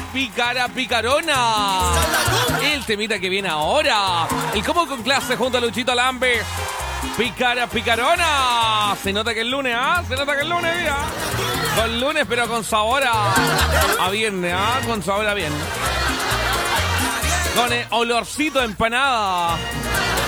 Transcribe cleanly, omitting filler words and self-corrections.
Pícara Picarona. El temita que viene ahora. El combo con clase junto a Luchito Lambe. Pícara Picarona. Se nota que el lunes, ¿ah? Se nota que el lunes, mira. Con lunes, pero con sabor a viernes, ¿ah? Con sabor a viernes. Con el olorcito de empanada.